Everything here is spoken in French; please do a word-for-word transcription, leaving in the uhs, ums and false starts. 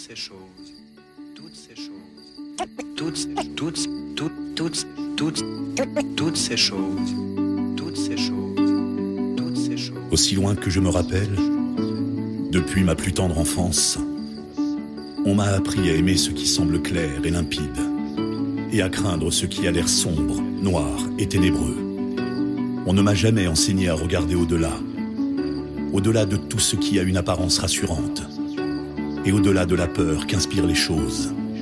ces choses, toutes ces choses, toutes, toutes, toutes, toutes, toutes, toutes ces choses, toutes ces choses, toutes ces choses. Aussi loin que je me rappelle, depuis ma plus tendre enfance, on m'a appris à aimer ce qui semble clair et limpide, et à craindre ce qui a l'air sombre, noir et ténébreux. On ne m'a jamais enseigné à regarder au-delà, au-delà de tout ce qui a une apparence rassurante, et au-delà de la peur qu'inspirent les choses.